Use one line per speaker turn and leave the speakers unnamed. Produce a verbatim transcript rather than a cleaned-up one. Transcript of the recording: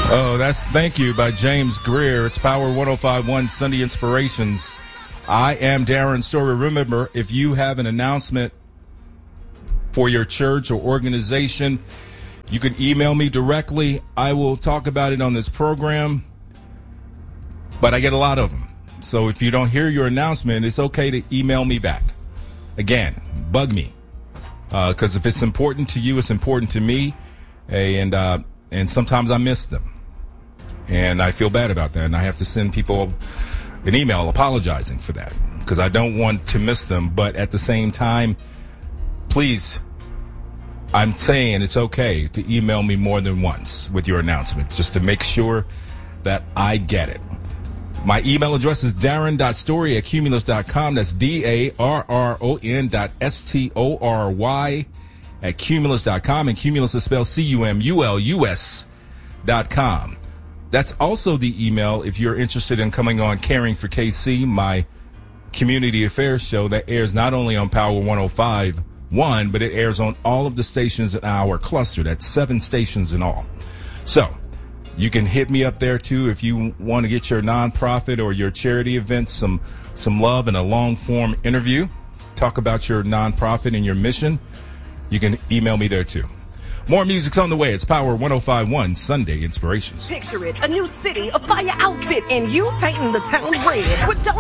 Oh, that's Thank You by James Greer. It's Power one oh five point one Sunday Inspirations. I am Darren Story. Remember, if you have an announcement for your church or organization, you can email me directly. I will talk about it on this program, but I get a lot of them. So if you don't hear your announcement, it's okay to email me back. Again, bug me, because uh, if it's important to you, it's important to me, and uh, and sometimes I miss them. And I feel bad about that, and I have to send people an email apologizing for that because I don't want to miss them. But at the same time, please, I'm saying it's okay to email me more than once with your announcement just to make sure that I get it. My email address is darren dot story at cumulus dot com. That's D A R R O N dot S T O R Y at cumulus dot com. And Cumulus is spelled C U M U L U S dot com. That's also the email if you're interested in coming on Caring for K C, my community affairs show that airs not only on Power one oh five point one, but it airs on all of the stations in our cluster. That's seven stations in all. So you can hit me up there, too, if you want to get your nonprofit or your charity event some, some love and a long-form interview. Talk about your nonprofit and your mission. You can email me there, too. More music's on the way. It's Power one oh five point one Sunday Inspirations.
Picture it, a new city, a fire outfit, and you painting the town red. With